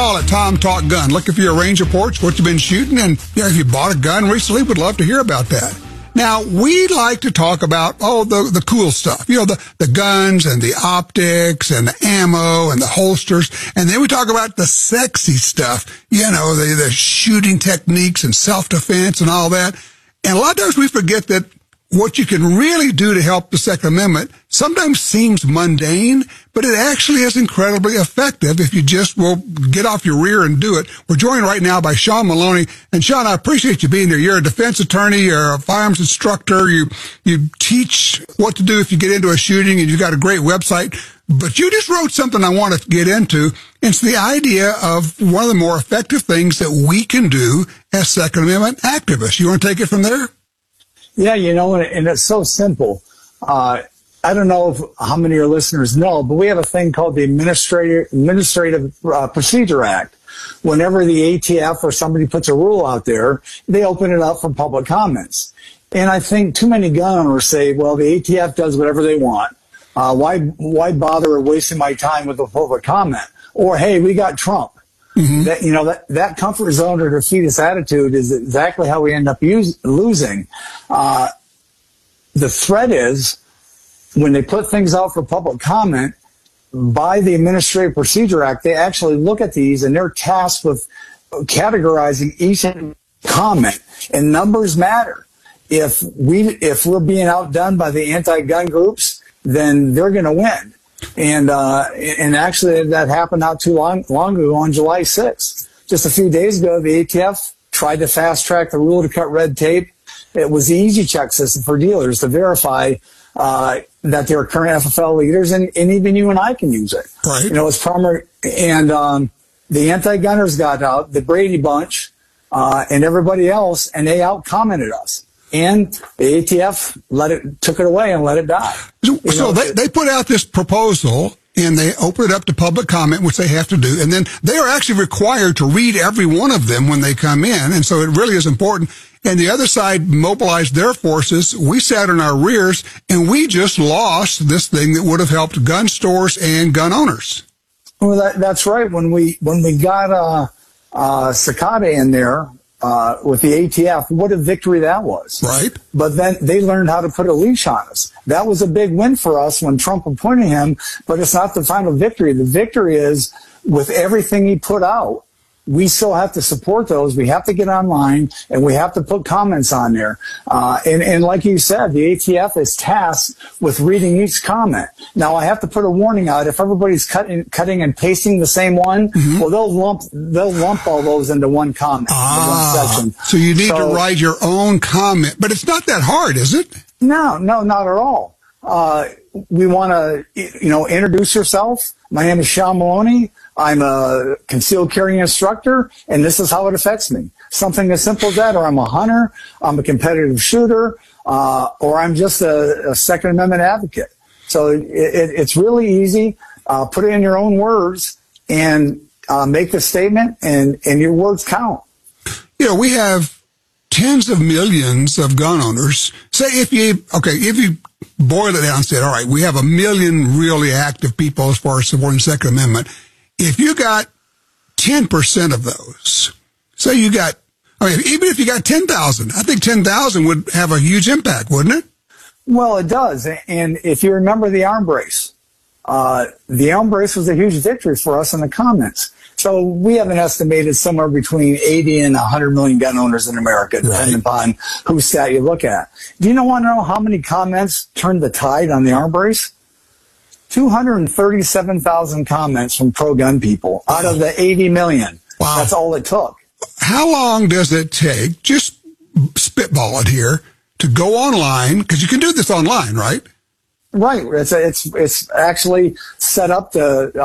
Call at Tom Talk Gun. Looking for your range reports, what you've been shooting, and if you bought a gun recently, would love to hear about that. Now, we like to talk about, the cool stuff. The guns and the optics and the ammo and the holsters. And then we talk about the sexy stuff, the shooting techniques and self-defense and all that. And a lot of times we forget that what you can really do to help the Second Amendment sometimes seems mundane, but it actually is incredibly effective if you just will get off your rear and do it. We're joined right now by Sean Maloney. And Sean, I appreciate you being here. You're a defense attorney, you're a firearms instructor, you teach what to do if you get into a shooting, and you've got a great website. But you just wrote something I want to get into. It's the idea of one of the more effective things that we can do as Second Amendment activists. You want to take it from there? Yeah, and it's so simple. I don't know how many of your listeners know, but we have a thing called the Administrative Procedure Act. Whenever the ATF or somebody puts a rule out there, they open it up for public comments. And I think too many gun owners say, well, the ATF does whatever they want. Why bother wasting my time with a public comment? Or, hey, we got Trump. Mm-hmm. That comfort zone or defeatist attitude is exactly how we end up losing. The threat is when they put things out for public comment by the Administrative Procedure Act, they actually look at these and they're tasked with categorizing each comment, and numbers matter. If we're being outdone by the anti-gun groups, then they're going to win. And actually that happened not too long ago on July 6th. Just a few days ago, the ATF tried to fast track the rule to cut red tape. It was the Easy Check system for dealers to verify that they're current FFL leaders, and even you and I can use it. Right. It's primary. And the anti-gunners got out, the Brady Bunch, and everybody else, and they out-commented us. And the ATF took it away and let it die. So they put out this proposal and they open it up to public comment, which they have to do. And then they are actually required to read every one of them when they come in. And so it really is important. And the other side mobilized their forces. We sat on our rears and we just lost this thing that would have helped gun stores and gun owners. Well, that's right. When we got Cicada in there, with the ATF, what a victory that was. Right. But then they learned how to put a leash on us. That was a big win for us when Trump appointed him, but it's not the final victory. The victory is with everything he put out, we still have to support those. We have to get online and we have to put comments on there. And like you said, the ATF is tasked with reading each comment. Now I have to put a warning out. If everybody's cutting and pasting the same one, mm-hmm. Well, they'll lump all those into one comment, one section. So you need to write your own comment, but it's not that hard, is it? No, not at all. We want to, introduce yourself. My name is Sean Maloney. I'm a concealed carry instructor, and this is how it affects me. Something as simple as that, or I'm a hunter, I'm a competitive shooter, or I'm just a Second Amendment advocate. So it's really easy. Put it in your own words and make the statement, and your words count. We have tens of millions of gun owners. Say if you boil it down and say, all right, we have 1 million really active people as far as supporting the Second Amendment. If you got 10% of those, say even if you got 10,000, I think 10,000 would have a huge impact, wouldn't it? Well, it does. And if you remember the arm brace was a huge victory for us in the comments. So we have an estimated somewhere between 80 and 100 million gun owners in America, depending upon whose stat you look at. Do you want to know how many comments turned the tide on the arm brace? 237,000 comments from pro-gun people out of the 80 million. Wow. That's all it took. How long does it take, just spitball it here, to go online? Because you can do this online, right? Right. It's actually set up to